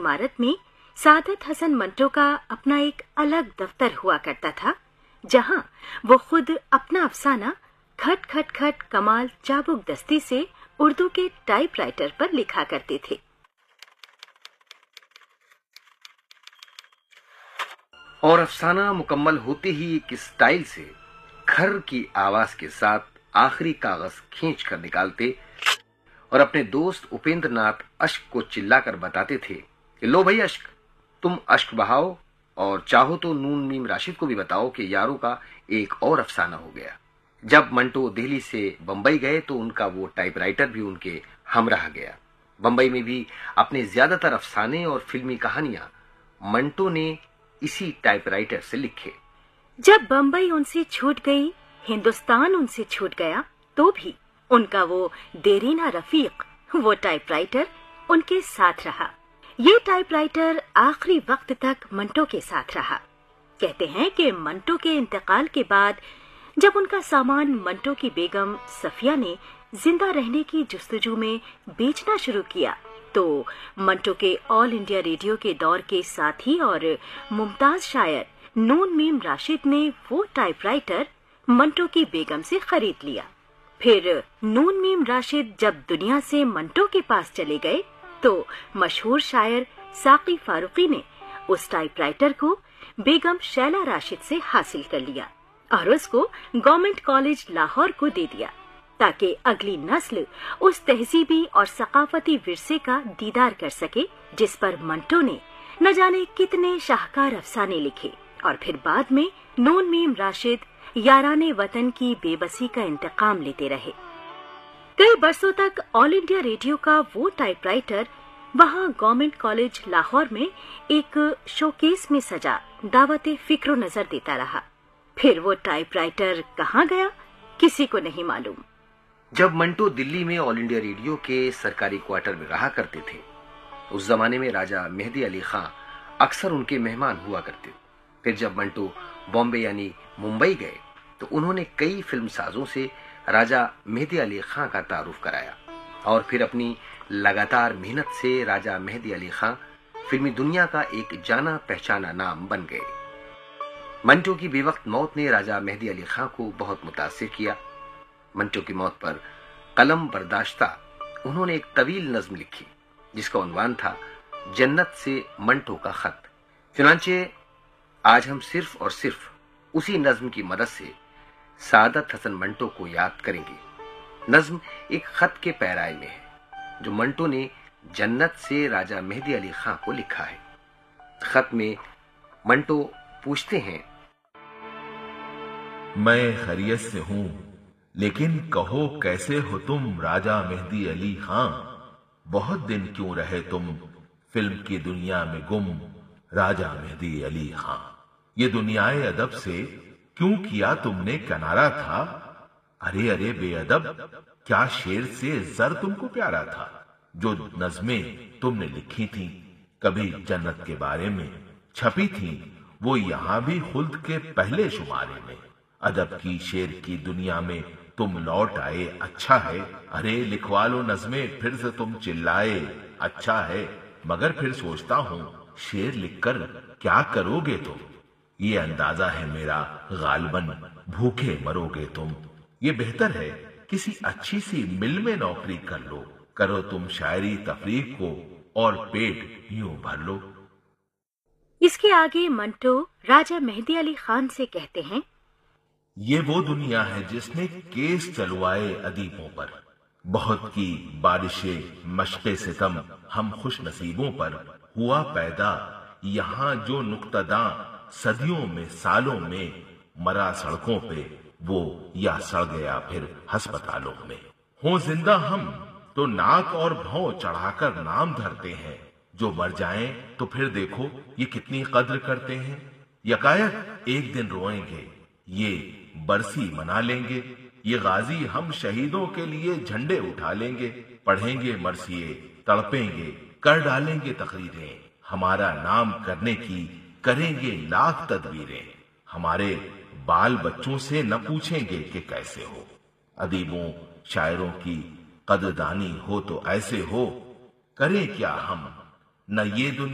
इमारत में सादत हसन मंटो का अपना एक अलग दफ्तर हुआ करता था, जहां वो खुद अपना अफसाना खट खट खट कमाल चाबुक दस्ती से उर्दू के टाइपराइटर पर लिखा करते थे। और अफसाना मुकम्मल होते ही एक स्टाइल से खर की आवाज के साथ आखिरी कागज खींच कर निकालते और अपने दोस्त उपेंद्र नाथ अश्क को चिल्लाकर बताते थे कि लो भाई अश्क, तुम अश्क बहाओ और चाहो तो नून मीम राशिद को भी बताओ कि यारों का एक और अफसाना हो गया। जब मंटो दिल्ली से बंबई गए तो उनका वो टाइपराइटर भी उनके हमराह गया। बंबई में भी अपने ज्यादातर अफसाने और फिल्मी कहानियां मंटो ने इसी टाइपराइटर से लिखे। जब बंबई उनसे छूट गई, हिंदुस्तान उनसे छूट गया, तो भी उनका वो देरीना रफीक, वो टाइपराइटर उनके साथ रहा। ये टाइपराइटर आखिरी वक्त तक मंटो के साथ रहा। कहते हैं कि मंटो के इंतकाल के बाद जब उनका सामान मंटो की बेगम सफिया ने जिंदा रहने की जुस्तजू में बेचना शुरू किया, तो मंटो के ऑल इंडिया रेडियो के दौर के साथी और मुमताज शायर नून मीम राशिद ने वो टाइपराइटर मंटो की बेगम से खरीद लिया। फिर नून मीम राशिद जब दुनिया से मंटो के पास चले गए तो मशहूर शायर साकी फारूकी ने उस टाइपराइटर को बेगम शैला राशिद से हासिल कर लिया और उसको गवर्नमेंट कॉलेज लाहौर को दे दिया, ताकि अगली नस्ल उस तहजीबी और सकाफती विरसे का दीदार कर सके जिस पर मंटो ने न जाने कितने शाहकार अफसाने लिखे। और फिर बाद में नून मीम राशिद याराने वतन की बेबसी का इंतकाम लेते रहे। कई बरसों तक ऑल इंडिया रेडियो का वो टाइपराइटर वहां गवर्नमेंट कॉलेज लाहौर में एक शोकेस में सजा दावते फिक्रो नजर देता रहा। फिर वो टाइपराइटर कहाँ गया, किसी को नहीं मालूम। जब मंटो दिल्ली में ऑल इंडिया रेडियो के सरकारी क्वार्टर में रहा करते थे, उस जमाने में राजा मेहदी अली खां अक्सर उनके मेहमान हुआ करते। फिर जब मंटो बॉम्बे यानी मुंबई गए तो उन्होंने कई फिल्म साजों से राजा मेहदी अली खां का तारुफ कराया और फिर अपनी लगातार मेहनत से राजा मेहदी अली खां फिल्मी दुनिया का एक जाना पहचाना नाम बन गए। मंटो की बेवक्त मौत ने राजा मेहदी अली खां को बहुत मुतासिर किया। मंटो की मौत पर कलम बर्दाश्ता उन्होंने एक तवील नज्म लिखी जिसका उन्वान था जन्नत से मंटो का खत। चुनांचे आज हम सिर्फ और सिर्फ उसी नज्म की मदद से सादत हसन मंटो को याद करेंगे। नज्म एक खत के पैराए में है जो मंटो ने जन्नत से राजा मेहदी अली खां को लिखा है। खत में मंटो पूछते हैं, मैं खैरियत से हूं, लेकिन कहो कैसे हो तुम राजा मेहदी अली खां। बहुत दिन क्यों रहे तुम फिल्म की दुनिया में गुम, राजा मेहदी अली खां। ये दुनियाए अदब से क्यों किया तुमने किनारा था। अरे अरे बेअदब, क्या शेर से जर तुमको प्यारा था। जो नज़में तुमने लिखी थी कभी जन्नत के बारे में छपी थी, वो यहां भी खुल्द के पहले शुमारे में। अदब की शेर की दुनिया में तुम लौट आए, अच्छा है। अरे लिखवा लो नज़में फिर से तुम चिल्लाए, अच्छा है। मगर फिर सोचता हूं शेर लिखकर क्या करोगे तुम। ये अंदाजा है मेरा गालबन भूखे मरोगे तुम। ये बेहतर है किसी अच्छी सी मिल में नौकरी कर लो, करो तुम शायरी तफरीक को और पेट यूं भर लो। इसके आगे मंटो राजा मेहदी अली खान से कहते हैं, ये वो दुनिया है जिसने केस चलवाए अदीबों पर। बहुत की बारिशें मशक़े सितम हम खुश नसीबों पर हुआ पैदा। यहाँ जो नुक्तदा सदियों में सालों में मरा सड़कों पे, वो या सड़ गया फिर हस्पतालों में। हो जिंदा हम तो नाक और भौं चढ़ाकर नाम धरते हैं। जो मर जाएं तो फिर देखो ये कितनी कद्र करते हैं। यकायक एक दिन रोएंगे, ये बरसी मना लेंगे। ये गाजी हम शहीदों के लिए झंडे उठा लेंगे। पढ़ेंगे मरसिए, तड़पेंगे, कर डालेंगे तकरीरें। हमारा नाम करने की करेंगे लाख तदबीरें। हमारे बाल बच्चों से न पूछेंगे कि कैसे हो। अदीबों शायरों की कदरदानी हो तो ऐसे हो। करें क्या हम न ये दुनिया